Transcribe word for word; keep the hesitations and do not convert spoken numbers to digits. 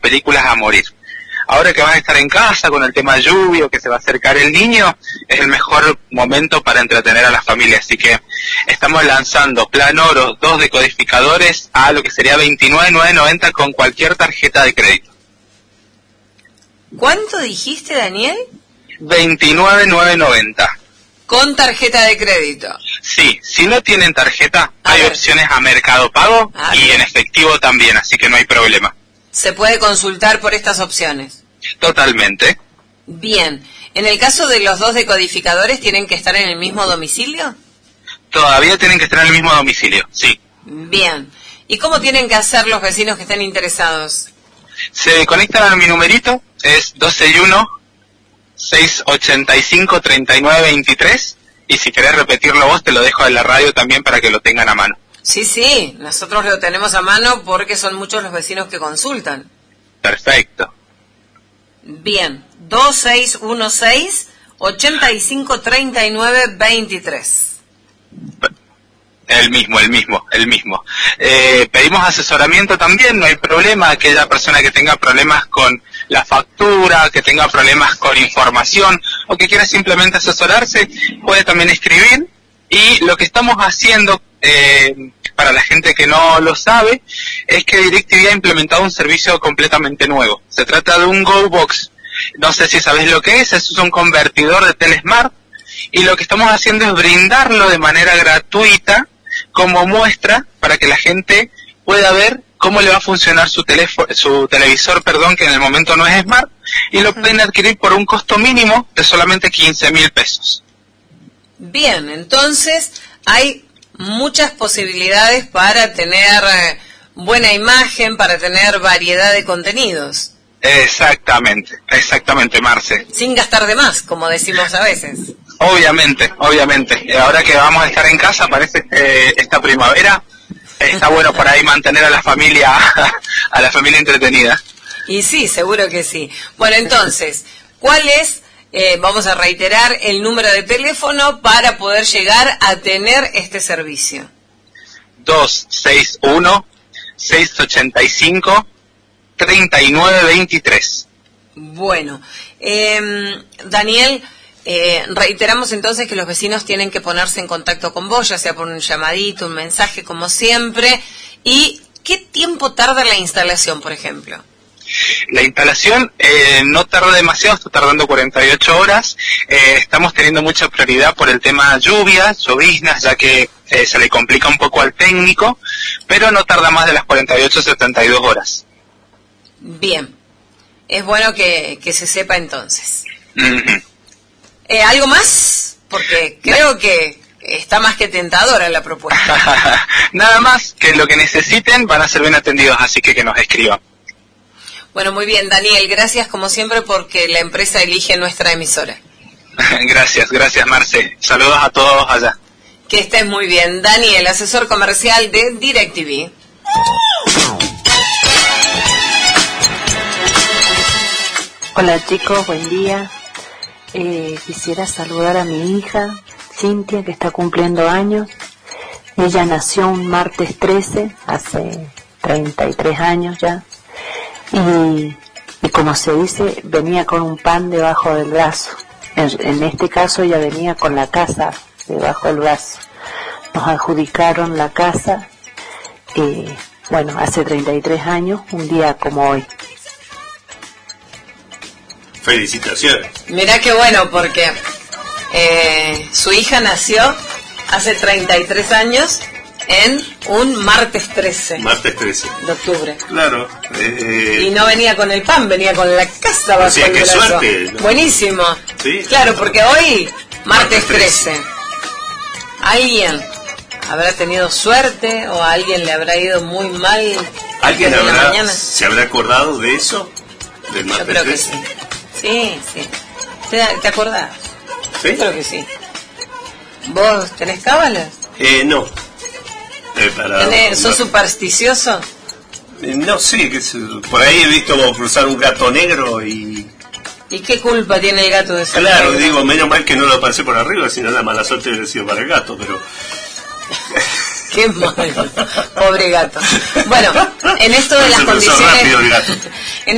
películas a morir. Ahora que vas a estar en casa con el tema lluvia, que se va a acercar el niño, es el mejor momento para entretener a la familia. Así que estamos lanzando Plan Oro, dos decodificadores a lo que sería veintinueve mil novecientos noventa con cualquier tarjeta de crédito. ¿Cuánto dijiste, Daniel? veintinueve mil novecientos noventa. Con tarjeta de crédito. Sí, si no tienen tarjeta, A hay ver. opciones a Mercado Pago Ah, y bien. en efectivo también, así que no hay problema. Se puede consultar por estas opciones. Totalmente. Bien. En el caso de los dos decodificadores, ¿tienen que estar en el mismo domicilio? Todavía tienen que estar en el mismo domicilio, sí. Bien. ¿Y cómo tienen que hacer los vecinos que estén interesados? Se conectan a mi numerito, es dos seis uno, seis ocho cinco, tres nueve dos tres, y si querés repetirlo vos, te lo dejo en la radio también para que lo tengan a mano. Sí, sí, nosotros lo tenemos a mano porque son muchos los vecinos que consultan. Perfecto. Bien, dos seis uno seis, ocho cinco, tres nueve dos tres. El mismo, el mismo, el mismo. Eh, pedimos asesoramiento también, no hay problema. Aquella persona que tenga problemas con la factura, que tenga problemas con información o que quiera simplemente asesorarse, puede también escribir. Y lo que estamos haciendo, eh, para la gente que no lo sabe, es que DirecTV ha implementado un servicio completamente nuevo. Se trata de un GoBox. No sé si sabes lo que es, es un convertidor de Telesmart. Y lo que estamos haciendo es brindarlo de manera gratuita como muestra para que la gente pueda ver cómo le va a funcionar su teléfono, su televisor, perdón, que en el momento no es Smart, y lo pueden adquirir por un costo mínimo de solamente quince mil pesos. Bien, entonces hay muchas posibilidades para tener eh, buena imagen, para tener variedad de contenidos. Exactamente, exactamente, Marce. Sin gastar de más, como decimos a veces. Obviamente, obviamente. Y ahora que vamos a estar en casa, parece eh, esta primavera, está bueno por ahí mantener a la familia, a la familia entretenida. Y sí, seguro que sí. Bueno, entonces, ¿cuál es, eh, vamos a reiterar, el número de teléfono para poder llegar a tener este servicio? dos seis uno, seis ocho cinco, tres nueve dos tres. Bueno, eh, Daniel, eh, reiteramos entonces que los vecinos tienen que ponerse en contacto con vos, ya sea por un llamadito, un mensaje, como siempre. ¿Y qué tiempo tarda la instalación, por ejemplo? La instalación eh, no tarda demasiado, está tardando cuarenta y ocho horas. Eh, estamos teniendo mucha prioridad por el tema lluvias, lloviznas, ya que eh, se le complica un poco al técnico, pero no tarda más de las cuarenta y ocho a setenta y dos horas. Bien, es bueno que, que se sepa entonces. Uh-huh. Eh, ¿Algo más? Porque creo que está más que tentadora la propuesta. Nada más, que lo que necesiten van a ser bien atendidos, así que que nos escriban. Bueno, muy bien, Daniel, gracias como siempre porque la empresa elige nuestra emisora. Gracias, gracias, Marce. Saludos a todos allá. Que estés muy bien. Daniel, asesor comercial de DirecTV. Hola chicos, buen día. Eh, quisiera saludar a mi hija, Cintia, que está cumpliendo años. Ella nació un martes trece, hace treinta y tres años ya. Y, y como se dice, venía con un pan debajo del brazo. En, en este caso ella venía con la casa debajo del brazo. Nos adjudicaron la casa, eh, bueno, hace treinta y tres años, un día como hoy. Felicitaciones. Mirá qué bueno, porque eh, su hija nació hace treinta y tres años en un martes trece. Martes trece. De octubre. Claro. Eh, Y no venía con el pan, venía con la casa bajo o sea, el qué brazo. suerte, ¿no? Buenísimo. Sí. Claro, porque hoy, martes Martes trece. trece. ¿Alguien habrá tenido suerte o a alguien le habrá ido muy mal? ¿Alguien en la habrá, mañana? se habrá acordado de eso? Del Yo martes creo que trece. sí. Sí, sí. ¿Te, te acordás? ¿Sí? Yo creo que sí. ¿Vos tenés cábalas? Eh, no. Eh, para, ¿Tenés, ¿Sos no, supersticioso? eh, no, sí, que es, por ahí he visto cruzar un gato negro y... ¿Y qué culpa tiene el gato de ser Claro, negro? digo, menos mal que no lo pasé por arriba, sino la mala suerte hubiera sido para el gato, pero... Qué mal, pobre gato. Bueno, en esto de Se las cruzó condiciones... rápido el gato. En